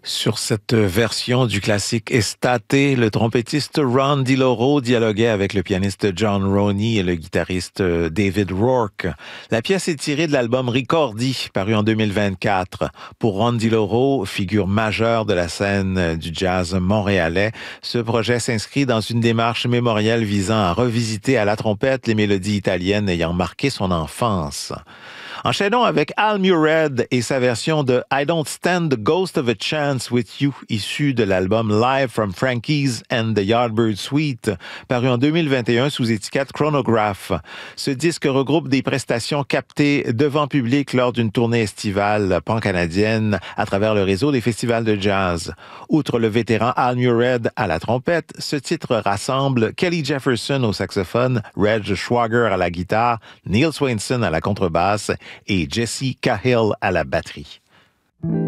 Sur cette version du classique Estate, le trompettiste Ron DiLoro dialoguait avec le pianiste John Roney et le guitariste David Rourke. La pièce est tirée de l'album Ricordi, paru en 2024. Pour Ron DiLoro, figure majeure de la scène du jazz montréalais, ce projet s'inscrit dans une démarche mémorielle visant à revisiter à la trompette les mélodies italiennes ayant marqué son enfance. Enchaînons avec Al Mured et sa version de I Don't Stand the Ghost of a Chance with You, issue de l'album Live from Frankie's and the Yardbird Suite, paru en 2021 sous étiquette Chronograph. Ce disque regroupe des prestations captées devant public lors d'une tournée estivale pan-canadienne à travers le réseau des festivals de jazz. Outre le vétéran Al Mured à la trompette, ce titre rassemble Kelly Jefferson au saxophone, Reg Schwager à la guitare, Neil Swainson à la contrebasse et Jesse Cahill à la batterie.